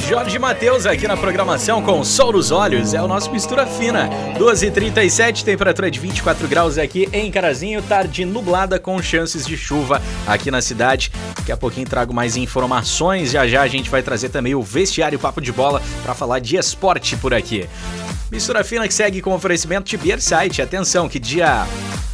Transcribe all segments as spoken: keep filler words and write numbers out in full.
Jorge Mateus aqui na programação com Sol nos Olhos, é o nosso Mistura Fina. doze e trinta e sete, temperatura de vinte e quatro graus aqui em Carazinho, tarde nublada com chances de chuva aqui na cidade. Daqui a pouquinho trago mais informações, já já a gente vai trazer também o vestiário Papo de Bola para falar de esporte por aqui. Mistura Fina que segue com oferecimento de Beer Site. Atenção, que dia...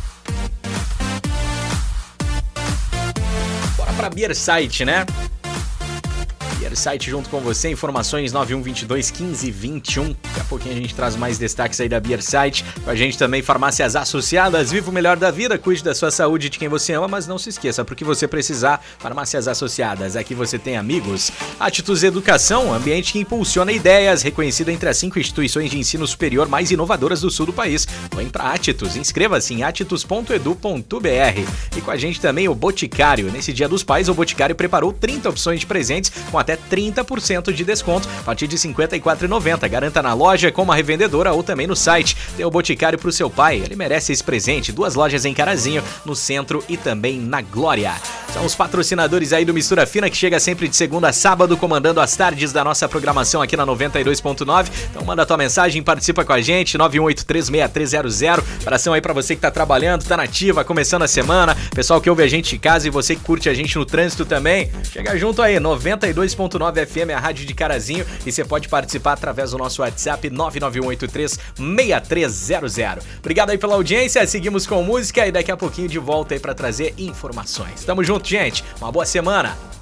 Bora pra Beer Site, né? Site junto com você, informações nove um dois dois, um cinco dois um. Daqui a pouquinho a gente traz mais destaques aí da Beer Site. Com a gente também Farmácias Associadas, viva o melhor da vida, cuide da sua saúde, de quem você ama, mas não se esqueça, porque você precisar, Farmácias Associadas, aqui você tem amigos. Atitudes Educação, ambiente que impulsiona ideias, reconhecido entre as cinco instituições de ensino superior mais inovadoras do sul do país. Vem pra Atitus, inscreva-se em atitus ponto edu ponto br. E com a gente também o Boticário. Nesse Dia dos Pais, o Boticário preparou trinta opções de presentes com até trinta por cento de desconto a partir de cinquenta e quatro reais e noventa centavos. Garanta na loja, como a revendedora ou também no site. Tem o Boticário pro seu pai, ele merece esse presente. Duas lojas em Carazinho, no centro e também na Glória. São os patrocinadores aí do Mistura Fina, que chega sempre de segunda a sábado, comandando as tardes da nossa programação aqui na noventa e dois ponto nove. Então manda tua mensagem, participa com a gente, nove um oito três, seis três zero zero. Abração aí pra você que tá trabalhando, tá nativa, começando a semana. Pessoal que ouve a gente de casa e você que curte a gente no trânsito também. Chega junto aí, noventa e dois ponto nove F M, a rádio de Carazinho, e você pode participar através do nosso WhatsApp nove nove um oito três, seis três zero zero. Obrigado aí pela audiência, seguimos com música e daqui a pouquinho de volta aí pra trazer informações. Tamo junto, gente, uma boa semana!